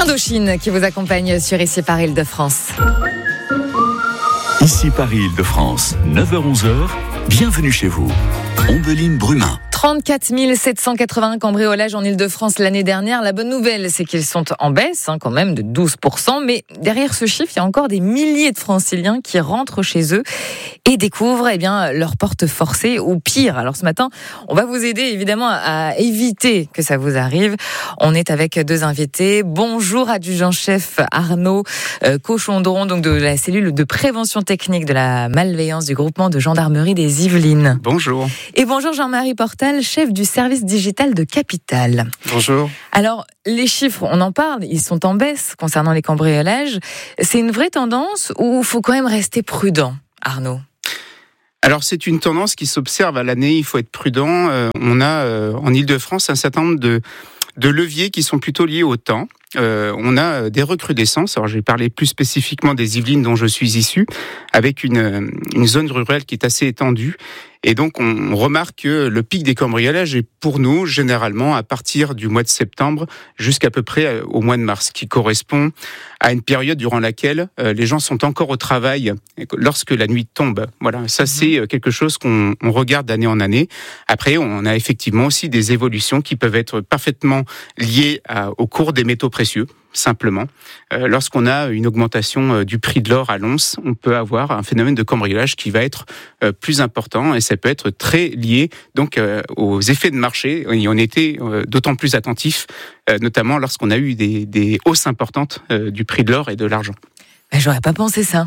Indochine qui vous accompagne sur Ici Paris Île-de-France. Ici Paris Île-de-France, 9h-11h, bienvenue chez vous. Ombeline Brumin. 34 780 cambriolages en Île-de-France l'année dernière. La bonne nouvelle, c'est qu'ils sont en baisse, quand même, de 12%. Mais derrière ce chiffre, il y a encore des milliers de Franciliens qui rentrent chez eux et découvrent leurs portes forcées ou pire. Alors ce matin, on va vous aider évidemment à éviter que ça vous arrive. On est avec deux invités. Bonjour adjudant-chef Arnaud Cochondron, donc de la cellule de prévention technique de la malveillance du groupement de gendarmerie des Yvelines. Bonjour. Et bonjour Jean-Marie Portal, chef du service digital de Capital. Bonjour. Alors, les chiffres, on en parle, ils sont en baisse concernant les cambriolages. C'est une vraie tendance ou il faut quand même rester prudent, Arnaud ? Alors, c'est une tendance qui s'observe à l'année, il faut être prudent. On a en Île-de-France un certain nombre de leviers qui sont plutôt liés au temps. On a des recrudescences. Alors, j'ai parlé plus spécifiquement des Yvelines dont je suis issu, avec une zone rurale qui est assez étendue. Et donc, on remarque que le pic des cambriolages est pour nous, généralement, à partir du mois de septembre jusqu'à peu près au mois de mars, qui correspond à une période durant laquelle les gens sont encore au travail lorsque la nuit tombe. Voilà, ça c'est quelque chose qu'on regarde d'année en année. Après, on a effectivement aussi des évolutions qui peuvent être parfaitement liées au cours des métaux précieux. Simplement, lorsqu'on a une augmentation du prix de l'or à l'once, on peut avoir un phénomène de cambriolage qui va être plus important et ça peut être très lié donc aux effets de marché. Et on était d'autant plus attentifs, notamment lorsqu'on a eu des hausses importantes du prix de l'or et de l'argent. J'aurais pas pensé ça.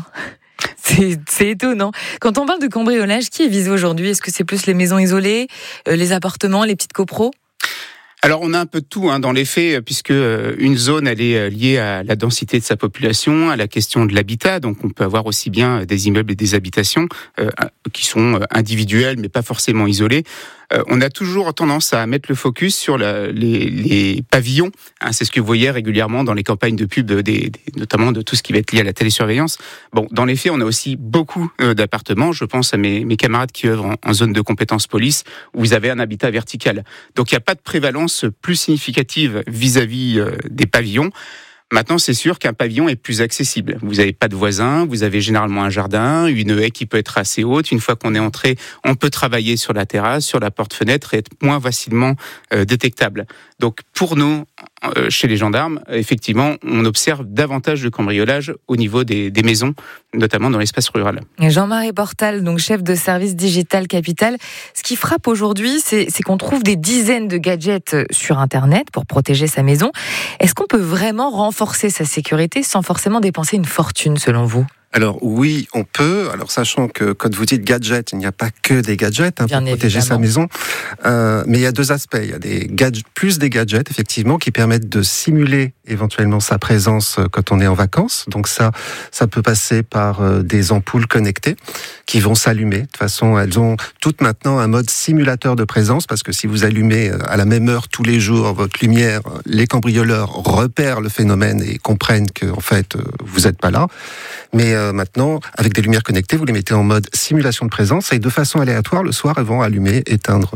C'est étonnant. Quand on parle de cambriolage, qui est visé aujourd'hui ? Est-ce que c'est plus les maisons isolées, les appartements, les petites copros ? Alors on a un peu de tout dans les faits, puisque une zone elle est liée à la densité de sa population, à la question de l'habitat. Donc on peut avoir aussi bien des immeubles et des habitations qui sont individuels mais pas forcément isolés. On a toujours tendance à mettre le focus sur les pavillons. C'est ce que vous voyez régulièrement dans les campagnes de pub, notamment de tout ce qui va être lié à la télésurveillance. Bon, dans les faits, on a aussi beaucoup d'appartements. Je pense à mes camarades qui œuvrent en zone de compétence police, où vous avez un habitat vertical. Donc il n'y a pas de prévalence plus significative vis-à-vis des pavillons. Maintenant, c'est sûr qu'un pavillon est plus accessible. Vous n'avez pas de voisins, vous avez généralement un jardin, une haie qui peut être assez haute. Une fois qu'on est entré, on peut travailler sur la terrasse, sur la porte-fenêtre et être moins facilement détectable. Donc, pour nous, chez les gendarmes, effectivement, on observe davantage de cambriolage au niveau des maisons, notamment dans l'espace rural. Jean-Marie Portal, donc chef de service digital Capital. Ce qui frappe aujourd'hui, c'est qu'on trouve des dizaines de gadgets sur Internet pour protéger sa maison. Est-ce qu'on peut vraiment renforcer sa sécurité sans forcément dépenser une fortune, selon vous ? Alors oui, on peut. Alors sachant que quand vous dites gadget, il n'y a pas que des gadgets pour protéger sa maison. Mais il y a deux aspects. Il y a des gadgets effectivement qui permettent de simuler éventuellement sa présence quand on est en vacances. Donc ça peut passer par des ampoules connectées qui vont s'allumer. De toute façon, elles ont toutes maintenant un mode simulateur de présence parce que si vous allumez à la même heure tous les jours votre lumière, les cambrioleurs repèrent le phénomène et comprennent que en fait vous n'êtes pas là. Mais maintenant, avec des lumières connectées, vous les mettez en mode simulation de présence et de façon aléatoire, le soir, elles vont allumer, éteindre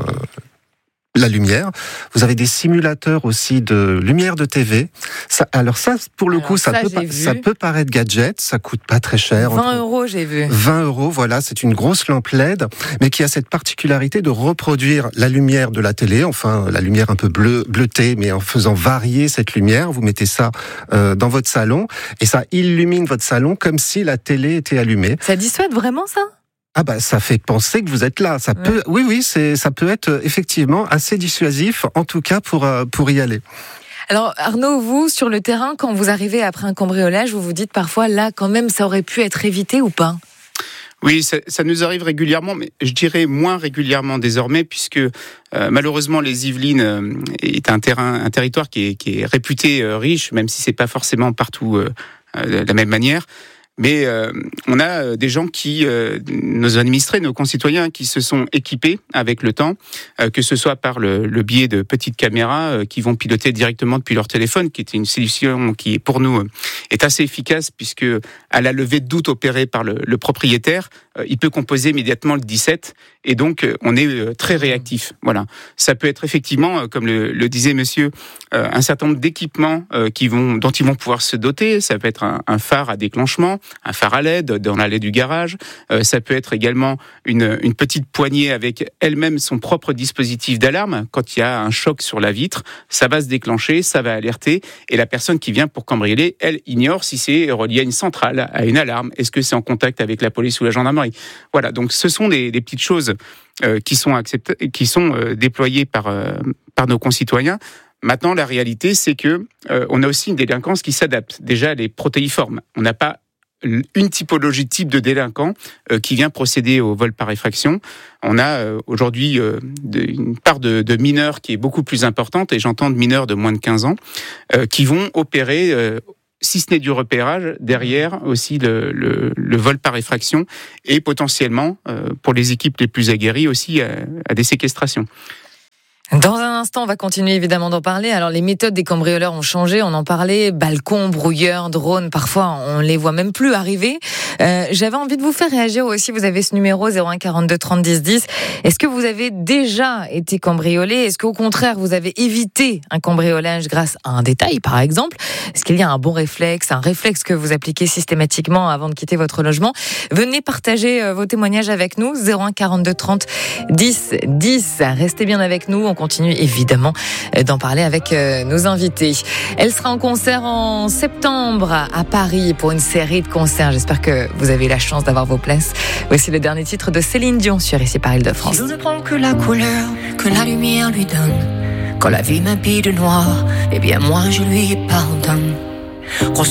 la lumière. Vous avez des simulateurs aussi de lumière de TV. Alors ça, pour le coup, ça peut paraître gadget, ça coûte pas très cher. 20 €, j'ai vu. 20 €, voilà, c'est une grosse lampe LED, mais qui a cette particularité de reproduire la lumière de la télé, enfin la lumière un peu bleutée, mais en faisant varier cette lumière. Vous mettez ça dans votre salon et ça illumine votre salon comme si la télé était allumée. Ça dissuade vraiment, ça ? Ça fait penser que vous êtes là. Ça peut, oui, ça peut être effectivement assez dissuasif, en tout cas pour y aller. Alors Arnaud, vous, sur le terrain, quand vous arrivez après un cambriolage, vous vous dites parfois, là, quand même, ça aurait pu être évité ou pas ? Oui, ça nous arrive régulièrement, mais je dirais moins régulièrement désormais, puisque malheureusement les Yvelines est un territoire qui est réputé riche, même si c'est pas forcément partout de la même manière. Mais on a des gens nos administrés, nos concitoyens, qui se sont équipés avec le temps, que ce soit par le biais de petites caméras qui vont piloter directement depuis leur téléphone, qui est une solution qui, pour nous, est assez efficace, puisque à la levée de doute opérée par le propriétaire, il peut composer immédiatement le 17, et donc on est très réactif. Voilà. Ça peut être effectivement, comme le disait monsieur, un certain nombre d'équipements dont ils vont pouvoir se doter. Ça peut être un phare à déclenchement, un phare à LED dans l'allée du garage. Ça peut être également une petite poignée avec elle-même son propre dispositif d'alarme. Quand il y a un choc sur la vitre, ça va se déclencher, ça va alerter, et la personne qui vient pour cambrioler, elle ignore si c'est relié à une centrale, à une alarme. Est-ce que c'est en contact avec la police ou la gendarmerie? Voilà, donc ce sont des petites choses qui sont déployées par nos concitoyens. Maintenant, la réalité, c'est que on a aussi une délinquance qui s'adapte. Déjà, elle est protéiforme. On n'a pas une typologie de type de délinquant qui vient procéder au vol par effraction. On a aujourd'hui une part de mineurs qui est beaucoup plus importante, et j'entends de mineurs de moins de 15 ans, qui vont opérer, si ce n'est du repérage, derrière aussi le vol par effraction, et potentiellement, pour les équipes les plus aguerries aussi, à des séquestrations. Dans un instant, on va continuer évidemment d'en parler. Alors, les méthodes des cambrioleurs ont changé, on en parlait. Balcons, brouilleurs, drones, parfois on les voit même plus arriver. J'avais envie de vous faire réagir aussi. Vous avez ce numéro 01 42 30 10 10. Est-ce que vous avez déjà été cambriolé? Est-ce qu'au contraire, vous avez évité un cambriolage grâce à un détail, par exemple? Est-ce qu'il y a un bon réflexe, un réflexe que vous appliquez systématiquement avant de quitter votre logement? Venez partager vos témoignages avec nous. 01 42 30 10 10. Restez bien avec nous. On continue évidemment d'en parler avec nos invités. Elle sera en concert en septembre à Paris pour une série de concerts. J'espère que vous avez la chance d'avoir vos places. Voici le dernier titre de Céline Dion sur Ici par Île-de-France. Je ne prends que la couleur que la lumière lui donne. Quand la vie m'habille de noir, eh bien moi je lui pardonne.